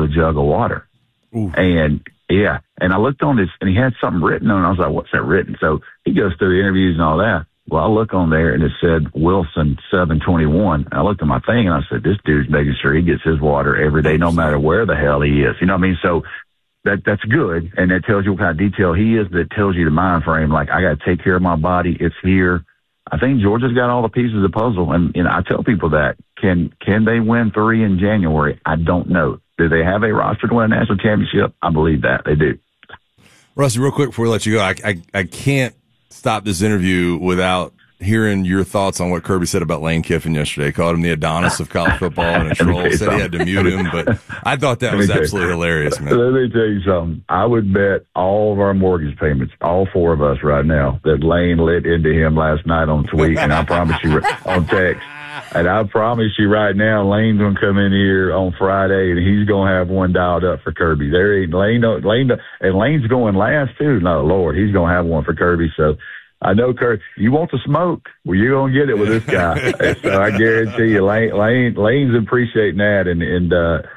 a jug of water. Ooh. And I looked on this, and he had something written on it. I was like, what's that written? So he goes through the interviews and all that. Well, I look on there, and it said Wilson 721. I looked at my thing, and I said, this dude's making sure he gets his water every day, no matter where the hell he is. You know what I mean? So that's good, and that tells you what kind of detail he is, but it tells you the mind frame, like, I got to take care of my body. It's here. I think Georgia's got all the pieces of the puzzle, and I tell people that. Can they win 3 in January? I don't know. Do they have a roster to win a national championship? I believe that. They do. Rusty, real quick before we let you go, I can't stop this interview without hearing your thoughts on what Kirby said about Lane Kiffin yesterday. Called him the Adonis of college football and a troll. Said he had to mute him, but I thought that was absolutely hilarious, man. Let me tell you something. I would bet all of our mortgage payments, all 4 of us right now, that Lane let into him last night on tweet, and I promise you on text. And I promise you right now, Lane's going to come in here on Friday, and he's going to have one dialed up for Kirby. There ain't Lane, and Lane's going last, too. No, Lord, he's going to have one for Kirby. So I know, Kirby, you want the smoke? Well, you're going to get it with this guy. So I guarantee you, Lane's appreciating that, and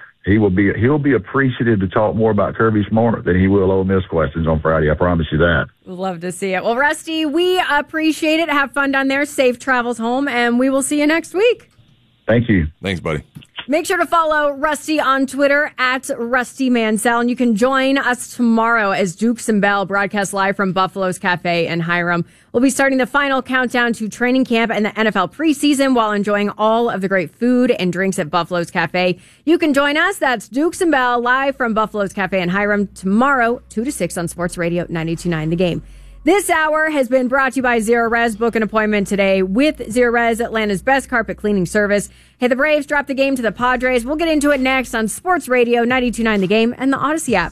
he'll be appreciative to talk more about Kirby Smart than he will Ole Miss questions on Friday. I promise you that. Love to see it. Well, Rusty, we appreciate it. Have fun down there. Safe travels home, and we will see you next week. Thank you. Thanks, buddy. Make sure to follow Rusty on Twitter at Rusty Mansell, and you can join us tomorrow as Dukes and Bell broadcast live from Buffalo's Cafe in Hiram. We'll be starting the final countdown to training camp and the NFL preseason while enjoying all of the great food and drinks at Buffalo's Cafe. You can join us. That's Dukes and Bell live from Buffalo's Cafe in Hiram tomorrow, 2 to 6 on Sports Radio 92.9 The Game. This hour has been brought to you by Zero Res. Book an appointment today with Zero Res, Atlanta's best carpet cleaning service. Hey, the Braves dropped the game to the Padres. We'll get into it next on Sports Radio 92.9 The Game and the Odyssey app.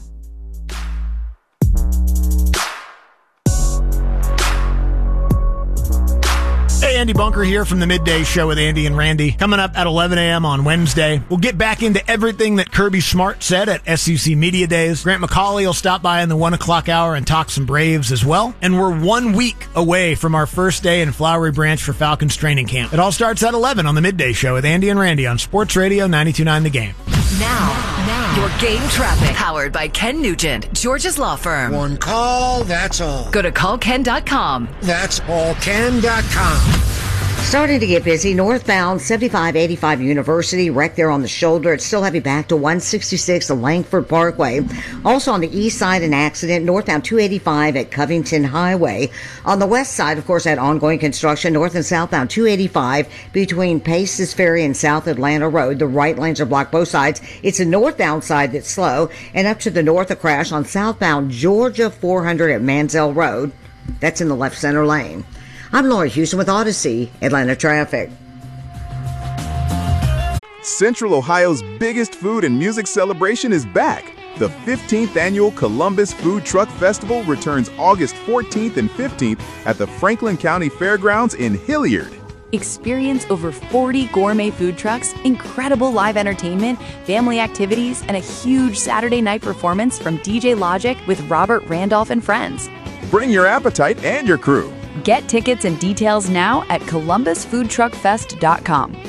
Hey, Andy Bunker here from the Midday Show with Andy and Randy. Coming up at 11 a.m. on Wednesday, we'll get back into everything that Kirby Smart said at SEC Media Days. Grant McCauley will stop by in the 1 o'clock hour and talk some Braves as well. And we're 1 week away from our first day in Flowery Branch for Falcons training camp. It all starts at 11 on the Midday Show with Andy and Randy on Sports Radio 92.9 The Game. Now, your game traffic. Powered by Ken Nugent, Georgia's law firm. One call, that's all. Go to callken.com. That's allken.com. Starting to get busy. Northbound 7585 University, wreck there on the shoulder. It's still heavy back to 166 Langford Parkway. Also on the east side, an accident northbound 285 at Covington Highway. On the west side, of course, that ongoing construction north and southbound 285 between Paces Ferry and South Atlanta Road. The right lanes are blocked both sides. It's the northbound side that's slow. And up to the north, a crash on southbound Georgia 400 at Mansell Road. That's in the left center lane. I'm Laura Houston with Odyssey, Atlanta Traffic. Central Ohio's biggest food and music celebration is back. The 15th annual Columbus Food Truck Festival returns August 14th and 15th at the Franklin County Fairgrounds in Hilliard. Experience over 40 gourmet food trucks, incredible live entertainment, family activities, and a huge Saturday night performance from DJ Logic with Robert Randolph and friends. Bring your appetite and your crew. Get tickets and details now at columbusfoodtruckfest.com.